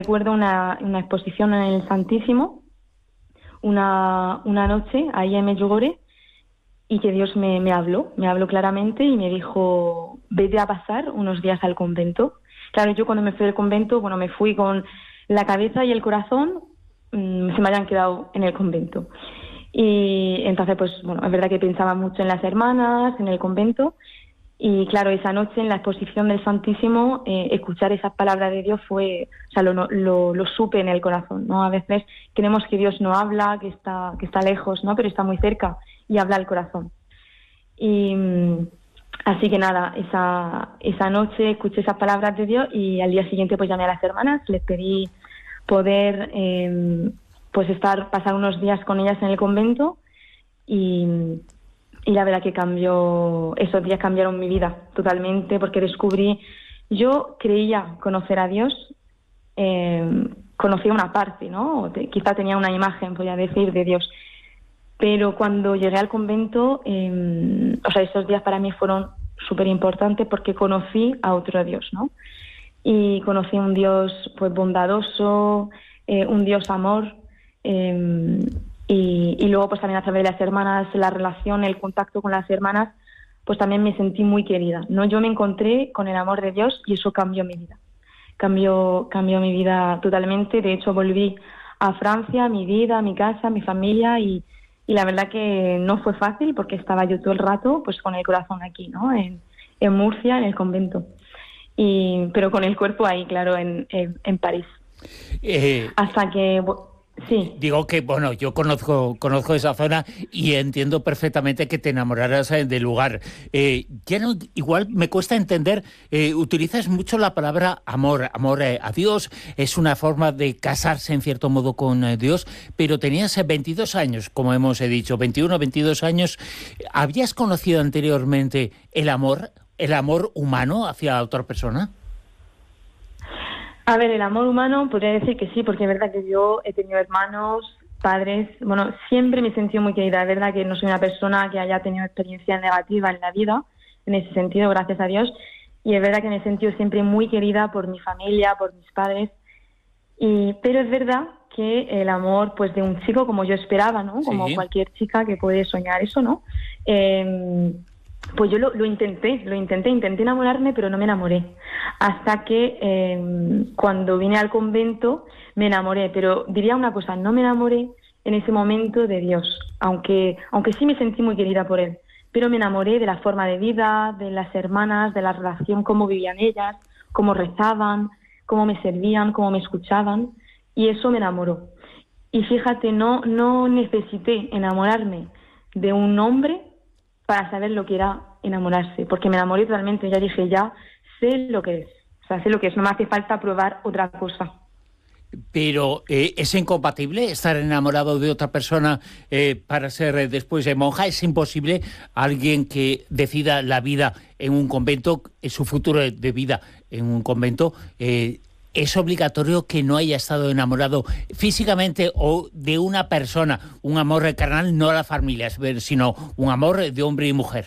Recuerdo una exposición en el Santísimo, una noche ahí en Medjugorje, y que Dios me habló claramente y me dijo: vete a pasar unos días al convento. Claro, yo cuando me fui del convento, me fui con la cabeza y el corazón se me habían quedado en el convento. Y entonces, es verdad que pensaba mucho en las hermanas, en el convento. Y claro, esa noche en la exposición del Santísimo, escuchar esas palabras de Dios lo supe en el corazón, ¿no? A veces creemos que Dios no habla, que está lejos, ¿no? Pero está muy cerca y habla al corazón. Y así que nada, esa noche escuché esas palabras de Dios y al día siguiente pues llamé a las hermanas, les pedí poder pasar unos días con ellas en el convento y la verdad que esos días cambiaron mi vida totalmente, porque yo creía conocer a Dios, conocía una parte, ¿no? Quizá tenía una imagen, podría decir, de Dios. Pero cuando llegué al convento, esos días para mí fueron súper importantes porque conocí a otro Dios, ¿no? Y conocí un Dios pues bondadoso, un Dios amor, y luego pues también a través de las hermanas, la relación, el contacto con las hermanas, pues también me sentí muy querida, ¿no? Yo me encontré con el amor de Dios y eso cambió mi vida. Cambió mi vida totalmente. De hecho, volví a Francia, mi vida, mi casa, mi familia, y la verdad que no fue fácil porque estaba yo todo el rato pues con el corazón aquí, ¿no? En Murcia, en el convento. Pero con el cuerpo ahí, claro, en París. Hasta que... Sí. Digo que, yo conozco esa zona y entiendo perfectamente que te enamoraras del lugar. Igual me cuesta entender, utilizas mucho la palabra amor. Amor a Dios es una forma de casarse en cierto modo con Dios, pero tenías 22 años, como hemos dicho, 21, 22 años. ¿Habías conocido anteriormente el amor humano hacia otra persona? A ver, el amor humano podría decir que sí, porque es verdad que yo he tenido hermanos, padres, siempre me he sentido muy querida. Es verdad que no soy una persona que haya tenido experiencias negativas en la vida, en ese sentido, gracias a Dios, y es verdad que me he sentido siempre muy querida por mi familia, por mis padres, pero es verdad que el amor pues de un chico como yo esperaba, ¿no? Como sí. Cualquier chica que puede soñar eso, ¿no? Pues yo lo intenté enamorarme, pero no me enamoré. Hasta que cuando vine al convento me enamoré, pero diría una cosa, no me enamoré en ese momento de Dios, aunque sí me sentí muy querida por Él, pero me enamoré de la forma de vida, de las hermanas, de la relación, cómo vivían ellas, cómo rezaban, cómo me servían, cómo me escuchaban, y eso me enamoró. Y fíjate, no necesité enamorarme de un hombre para saber lo que era enamorarse, porque me enamoré totalmente. Ya dije, ya sé lo que es. Sé lo que es, no me hace falta probar otra cosa. Pero ¿es incompatible estar enamorado de otra persona para ser después monja? ¿Es imposible alguien que decida la vida en un convento, su futuro de vida en un convento? ¿Es obligatorio que no haya estado enamorado físicamente o de una persona, un amor carnal, no a la familia, sino un amor de hombre y mujer?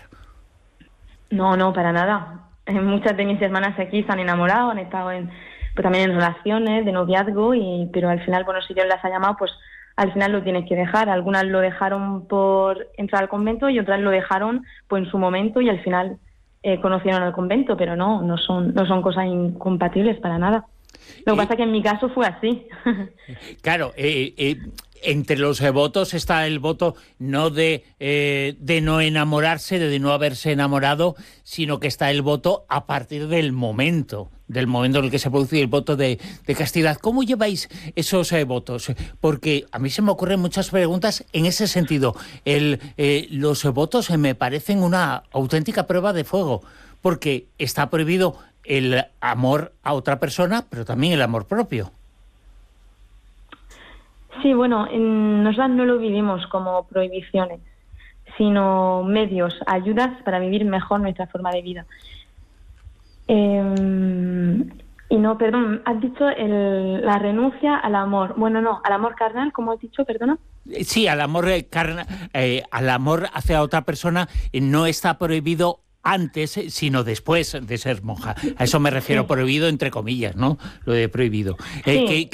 No, para nada. Muchas de mis hermanas aquí se han enamorado, han estado también en relaciones de noviazgo, pero al final, si Dios las ha llamado, pues al final lo tienes que dejar. Algunas lo dejaron por entrar al convento y otras lo dejaron pues en su momento y al final conocieron al convento, pero no son cosas incompatibles para nada. Lo que pasa es que en mi caso fue así. Claro, entre los votos está el voto no de no enamorarse, de no haberse enamorado, sino que está el voto a partir del momento en el que se produce el voto de castidad. ¿Cómo lleváis esos votos? Porque a mí se me ocurren muchas preguntas en ese sentido. Los votos me parecen una auténtica prueba de fuego, porque está prohibido el amor a otra persona, pero también el amor propio. Sí, nosotros no lo vivimos como prohibiciones, sino medios, ayudas para vivir mejor nuestra forma de vida. Has dicho la renuncia al amor. Al amor carnal, ¿cómo has dicho? Perdona. Sí, al amor carnal, al amor hacia otra persona no está prohibido antes, sino después de ser monja. A eso me refiero, prohibido entre comillas, ¿no? Lo de prohibido. Sí.